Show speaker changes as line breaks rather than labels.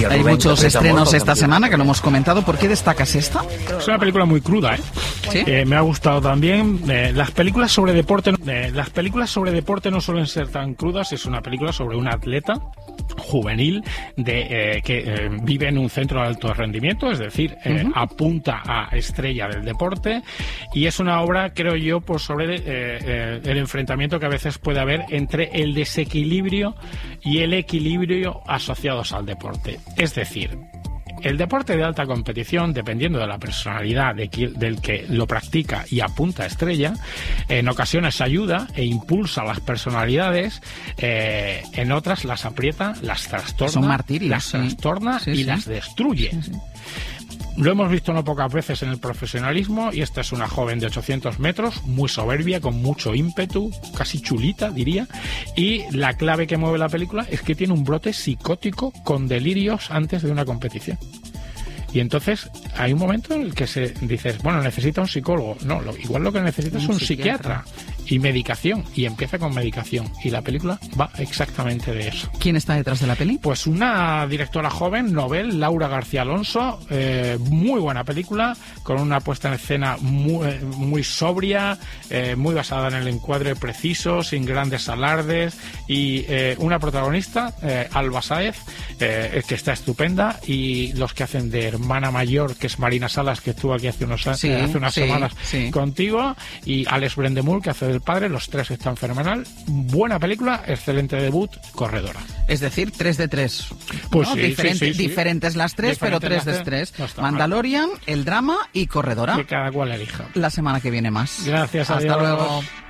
Y
Hay
Rubén
muchos
interpreta
estrenos
molt
esta
el
semana que lo hemos comentado. ¿Por qué destacas esta?
Es una película muy cruda, ¿eh?
¿Sí?
Me ha gustado también. Las películas sobre deporte no suelen ser tan crudas. Es una película sobre un atleta juvenil que vive en un centro de alto rendimiento, es decir, apunta a estrella del deporte, y es una obra, creo yo, pues sobre el enfrentamiento que a veces puede haber entre el desequilibrio y el equilibrio asociados al deporte. Es decir, el deporte de alta competición, dependiendo de la personalidad del que lo practica y apunta a estrella, en ocasiones ayuda e impulsa a las personalidades, en otras las aprieta, las trastorna,
son martirios,
las trastorna y las destruye. Sí. Lo hemos visto no pocas veces en el profesionalismo, y esta es una joven de 800 metros, muy soberbia, con mucho ímpetu, casi chulita, diría, y la clave que mueve la película es que tiene un brote psicótico con delirios antes de una competición. Y entonces hay un momento en el que dices, bueno, necesita un psicólogo. No, igual lo que necesita es un psiquiatra y medicación, y empieza con medicación, y la película va exactamente de eso.
¿Quién está detrás de la peli?
Pues una directora joven, novel, Laura García Alonso, muy buena película, con una puesta en escena muy sobria, muy basada en el encuadre preciso, sin grandes alardes, y una protagonista, Alba Sáez, que está estupenda, y los que hacen de hermana mayor, que es Marina Salas, que estuvo aquí hace unas semanas contigo, y Alex Brendemul, que hace del padre. Los tres están fenomenal. Buena película, excelente debut, corredora.
Es decir, 3 de 3.
Pues
¿no?
sí,
Diferentes las tres, pero 3 de 3.
No
Mandalorian, el drama y corredora.
Que cada cual elija.
La semana que viene más.
Gracias,
Hasta
adiós.
luego.